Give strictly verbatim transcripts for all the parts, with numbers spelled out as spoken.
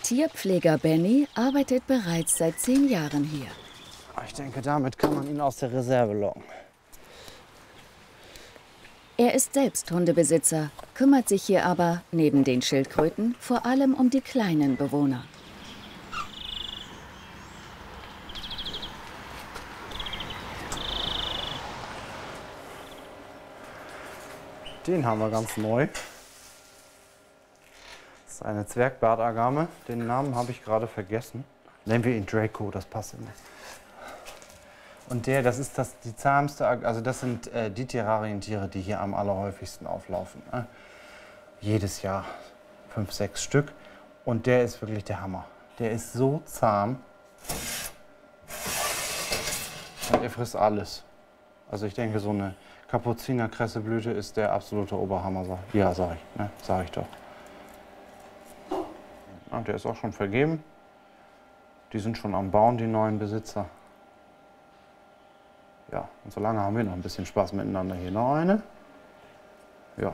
Tierpfleger Benny arbeitet bereits seit zehn Jahren hier. Ich denke, damit kann man ihn aus der Reserve locken. Er ist selbst Hundebesitzer, kümmert sich hier aber, neben den Schildkröten, vor allem um die kleinen Bewohner. Den haben wir ganz neu. Das ist eine Zwergbartagame. Den Namen habe ich gerade vergessen. Nennen wir ihn Draco, das passt immer. Und der, das ist das, die zahmste, also das sind äh, die Terrarientiere, die hier am allerhäufigsten auflaufen. Ne? Jedes Jahr fünf, sechs Stück. Und der ist wirklich der Hammer. Der ist so zahm. Und er frisst alles. Also ich denke, so eine Kapuzinerkresseblüte ist der absolute Oberhammer. Ja, sag ich, ne? Sag ich doch. Und der ist auch schon vergeben. Die sind schon am Bauen, die neuen Besitzer. Ja, und solange haben wir noch ein bisschen Spaß miteinander. Hier noch eine. Ja.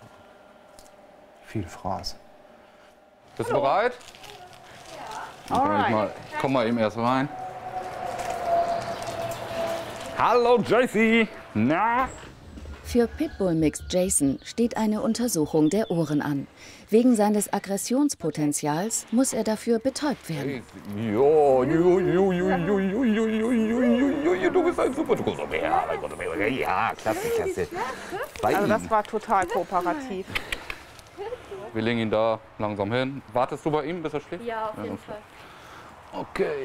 Viel Fraß. Bist du bereit? Ja. Alright. Mal, komm mal eben erst rein. Hallo Jessie. Na? Für Pitbull-Mix Jason steht eine Untersuchung der Ohren an. Wegen seines Aggressionspotenzials muss er dafür betäubt werden. Jo, jo, jo, jo, jo, jo, jo, jo, jo, du bist ein super großer Bär. Ja, klasse, klasse. Also das war total kooperativ. Wir legen ihn da langsam hin. Wartest du bei ihm, bis er schläft? Ja, auf jeden Fall. Okay.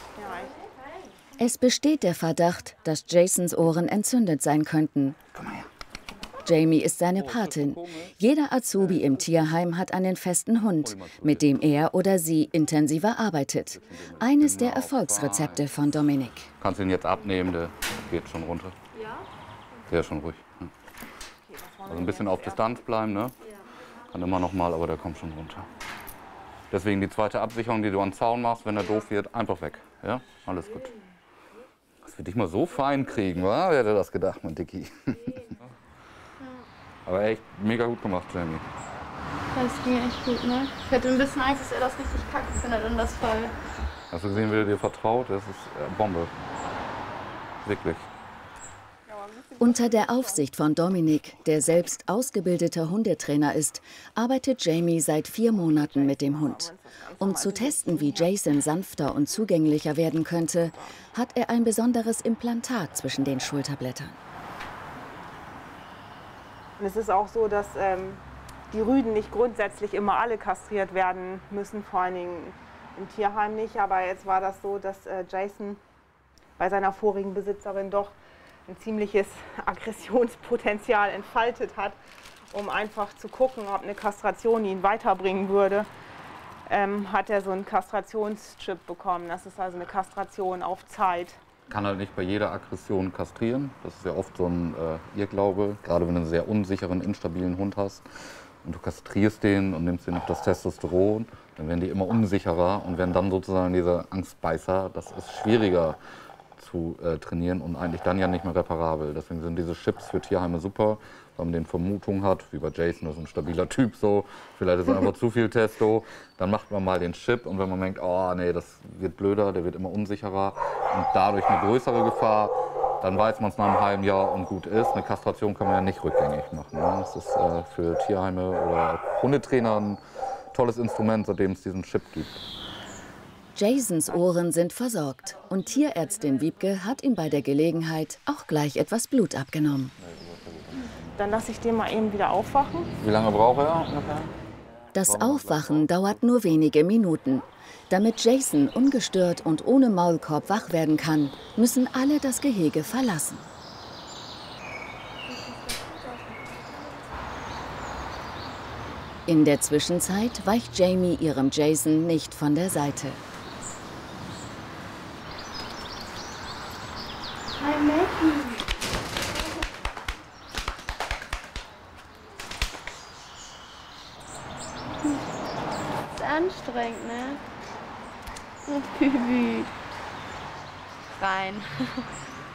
Es besteht der Verdacht, dass Jasons Ohren entzündet sein könnten. Komm mal her. Jamie ist seine Patin. Jeder Azubi im Tierheim hat einen festen Hund, mit dem er oder sie intensiver arbeitet. Eines der Erfolgsrezepte von Dominik. Kannst du ihn jetzt abnehmen, der geht schon runter. Ja? Der ist schon ruhig. Also ein bisschen auf Distanz bleiben, ne? Kann immer noch mal, aber der kommt schon runter. Deswegen die zweite Absicherung, die du an den Zaun machst, wenn er doof wird, einfach weg. Ja? Alles gut. Dass wir dich mal so fein kriegen, wa? Wer hätte das gedacht, mein Dicky? Aber echt mega gut gemacht, Jamie. Das ging echt gut, ne? Ich hatte ein bisschen Angst, dass er das richtig kacke findet in das Fall. Hast du gesehen, wie er dir vertraut? Das ist äh, Bombe. Wirklich. Unter der Aufsicht von Dominik, der selbst ausgebildeter Hundetrainer ist, arbeitet Jamie seit vier Monaten mit dem Hund. Um zu testen, wie Jason sanfter und zugänglicher werden könnte, hat er ein besonderes Implantat zwischen den Schulterblättern. Und es ist auch so, dass ähm, die Rüden nicht grundsätzlich immer alle kastriert werden müssen, vor allen Dingen im Tierheim nicht. Aber jetzt war das so, dass äh, Jason bei seiner vorigen Besitzerin doch ein ziemliches Aggressionspotenzial entfaltet hat, um einfach zu gucken, ob eine Kastration ihn weiterbringen würde. Ähm, hat er so einen Kastrationschip bekommen. Das ist also eine Kastration auf Zeit. Kann halt nicht bei jeder Aggression kastrieren. Das ist ja oft so ein äh, Irrglaube, gerade wenn du einen sehr unsicheren, instabilen Hund hast und du kastrierst den und nimmst dir noch das Testosteron, dann werden die immer unsicherer und werden dann sozusagen diese Angstbeißer. Das ist schwieriger zu äh, trainieren und eigentlich dann ja nicht mehr reparabel. Deswegen sind diese Chips für Tierheime super, weil man den Vermutung hat, wie bei Jason, das ist ein stabiler Typ so, vielleicht ist er einfach zu viel Testo, dann macht man mal den Chip und wenn man denkt, oh nee, das wird blöder, der wird immer unsicherer und dadurch eine größere Gefahr, dann weiß man es nach einem halben Jahr und gut ist. Eine Kastration kann man ja nicht rückgängig machen. Ne? Das ist äh, für Tierheime oder Hundetrainer ein tolles Instrument, seitdem es diesen Chip gibt. Jasons Ohren sind versorgt und Tierärztin Wiebke hat ihm bei der Gelegenheit auch gleich etwas Blut abgenommen. Dann lasse ich den mal eben wieder aufwachen. Wie lange braucht er ungefähr? Das Aufwachen dauert nur wenige Minuten. Damit Jason ungestört und ohne Maulkorb wach werden kann, müssen alle das Gehege verlassen. In der Zwischenzeit weicht Jamie ihrem Jason nicht von der Seite. Hi, Maggie. Ist anstrengend, ne? Oh, Baby. Rein.